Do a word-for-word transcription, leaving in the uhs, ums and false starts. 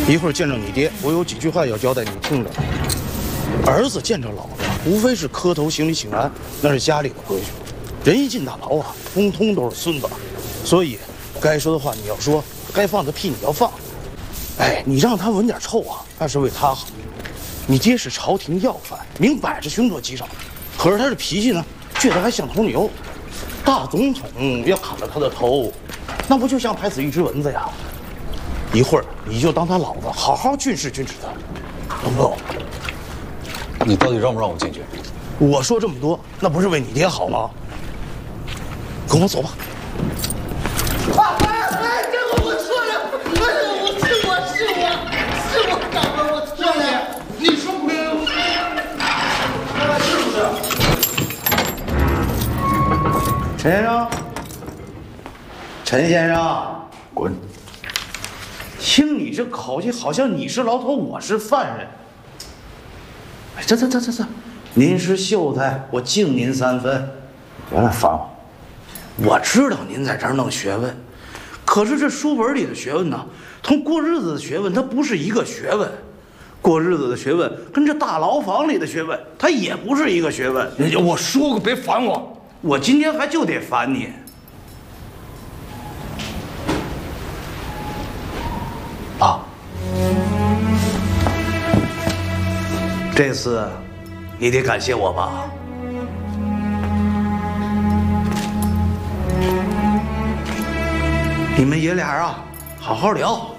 一会儿见着你爹，我有几句话要交代你听着。儿子见着老子，无非是磕头行礼请安，那是家里的规矩。人一进大牢啊，通通都是孙子，所以该说的话你要说，该放的屁你要放。哎，你让他闻点臭啊，那是为他好。你爹是朝廷要犯，明摆着凶多吉少，可是他这脾气呢，倔得还像头牛。大总统要砍了他的头，那不就像拍死一只蚊子呀？一会儿你就当他老子，好好训斥训斥他，懂不懂？ 你到底让不让我进去？ 我说这么多，那不是为你爹好吗？跟我走吧。 啊！哎哎，这个我错了，我我是我是我是我长官，我错了。你说不对，是不是？ 陈先生，陈先生，滚！听你这口气，好像你是牢头，我是犯人。哎，这这这这这，您是秀才，我敬您三分。别来烦我。我知道您在这儿弄学问，可是这书本里的学问呢，同过日子的学问它不是一个学问。过日子的学问跟这大牢房里的学问，它也不是一个学问。 我说过别烦我， 我今天还就得烦你。爸，这次你得感谢我吧。你们爷俩啊，好好聊。